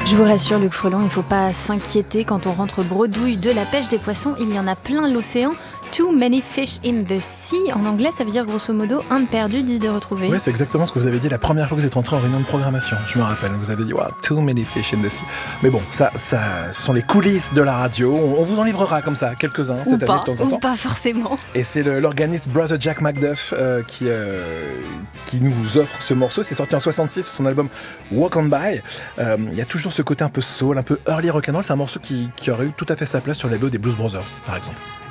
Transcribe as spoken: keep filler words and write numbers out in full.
Je vous rassure, Luc Freland, il ne faut pas s'inquiéter quand on rentre bredouille de la pêche des poissons. Il y en a plein l'océan. Too many fish in the sea. En anglais, ça veut dire grosso modo un de perdu, dix de retrouvé. Oui, c'est exactement ce que vous avez dit la première fois que vous êtes rentré en réunion de programmation. Je me rappelle, vous avez dit wow, too many fish in the sea. Mais bon, ça, ça, ce sont les coulisses de la radio. On, on vous en livrera comme ça quelques-uns Ou cette pas, année de temps en temps. Ou pas forcément. Et c'est le, l'organiste Brother Jack Macduff euh, qui, euh, qui nous offre ce morceau. C'est sorti en soixante-six sur son album Walk On By. Euh, Il y a toujours ce côté un peu soul, un peu early rock'n'roll. C'est un morceau qui, qui aurait eu tout à fait sa place sur les B O des Blues Brothers, par exemple.